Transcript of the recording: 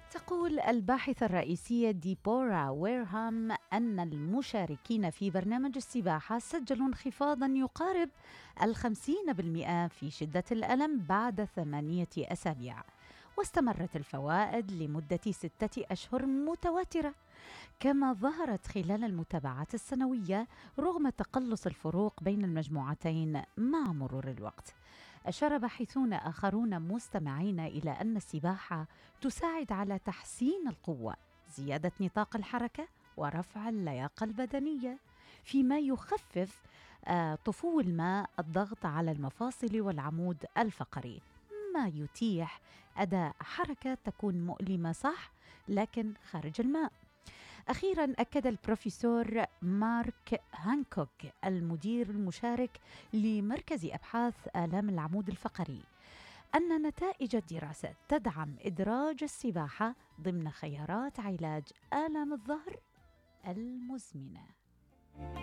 تقول الباحثة الرئيسية ديبورا ويرهام أن المشاركين في برنامج السباحة سجلوا انخفاضاً يقارب 50% في شدة الألم بعد 8 أسابيع، واستمرت الفوائد لمدة 6 أشهر متواترة، كما ظهرت خلال المتابعات السنوية رغم تقلص الفروق بين المجموعتين مع مرور الوقت. أشار باحثون آخرون مستمعين إلى أن السباحة تساعد على تحسين القوة، زيادة نطاق الحركة، ورفع اللياقة البدنية، فيما يخفف طفو الماء الضغط على المفاصل والعمود الفقري، ما يتيح أداء حركة تكون مؤلمة صح لكن خارج الماء. أخيراً أكد البروفيسور مارك هانكوك المدير المشارك لمركز أبحاث آلام العمود الفقري أن نتائج الدراسة تدعم إدراج السباحة ضمن خيارات علاج آلام الظهر المزمنة.